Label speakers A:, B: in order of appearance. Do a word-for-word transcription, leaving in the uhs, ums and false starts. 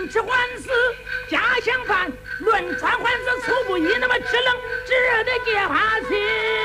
A: 能吃还死，家乡饭论川还是粗不一，那么吃冷只热的解发去。